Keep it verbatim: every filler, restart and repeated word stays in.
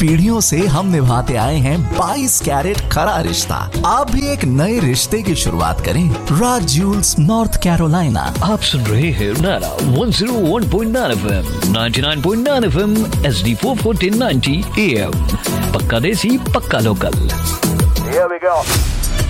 पीढ़ियों से हम निभाते आए हैं बाईस कैरेट खरा रिश्ता। आप भी एक नए रिश्ते की शुरुआत करें। राज ज्यूल्स, नॉर्थ कैरोलिना। आप सुन रहे हैं नारा one zero one point nine FM, ninety nine point nine FM, HD four fourteen ninety am. पक्का देसी, पक्का लोकल। Here we go.